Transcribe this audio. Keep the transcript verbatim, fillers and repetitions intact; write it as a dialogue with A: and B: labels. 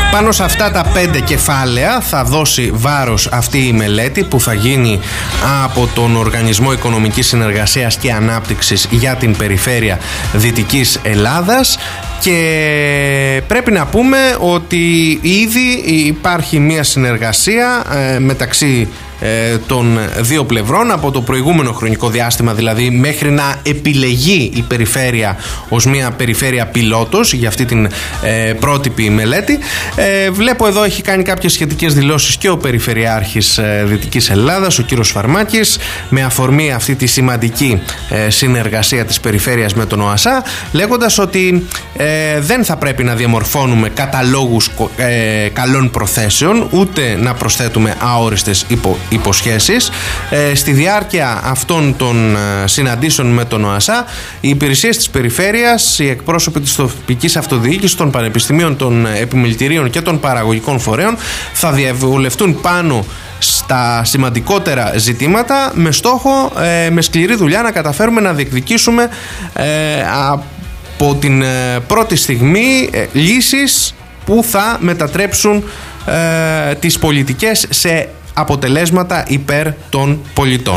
A: Πάνω σε αυτά τα πέντε κεφάλαια θα δώσει βάρος αυτή η μελέτη που θα γίνει από τον Οργανισμό Οικονομικής Συνεργασίας και Ανάπτυξης για την περιφέρεια Δυτικής Ελλάδας, και πρέπει να πούμε ότι ήδη υπάρχει μια συνεργασία ε, μεταξύ ε, των δύο πλευρών από το προηγούμενο χρονικό διάστημα, δηλαδή μέχρι να επιλεγεί η περιφέρεια ως μια περιφέρεια πιλότος για αυτή την ε, πρότυπη μελέτη. Ε, βλέπω εδώ έχει κάνει κάποιες σχετικές δηλώσεις και ο Περιφερειάρχης ε, Δυτικής Ελλάδας, ο κύριος Φαρμάκης, με αφορμή αυτή τη σημαντική ε, συνεργασία της περιφέρειας με τον ΟΑΣΑ, λέγοντας ότι ε, δεν θα πρέπει να διαμορφώνουμε καταλόγους ε, καλών προθέσεων, ούτε να προσθέτουμε αόριστες υπο, υποσχέσεις. Ε, στη διάρκεια αυτών των ε, συναντήσεων με τον ΟΑΣΑ, οι υπηρεσίες της περιφέρειας, οι εκπρόσωποι της τοπικής αυτοδιοίκησης, των πανεπιστημίων, των επιμελητηρίων και των παραγωγικών φορέων θα διαβουλευτούν πάνω στα σημαντικότερα ζητήματα, με στόχο ε, με σκληρή δουλειά να καταφέρουμε να διεκδικήσουμε ε, από την ε, πρώτη στιγμή ε, λύσεις που θα μετατρέψουν ε, τις πολιτικές σε αποτελέσματα υπέρ των πολιτών.